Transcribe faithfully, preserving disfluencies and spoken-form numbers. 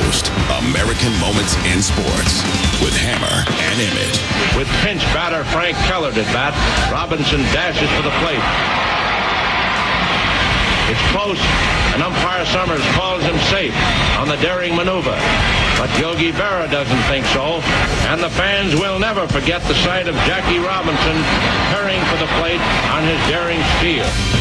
Coast, American Moments in Sports with Hammer and Emmett. With pinch batter Frank Keller at bat, Robinson dashes to the plate. It's close, and umpire Summers calls him safe on the daring maneuver. But Yogi Berra doesn't think so, and the fans will never forget the sight of Jackie Robinson hurrying for the plate on his daring steal.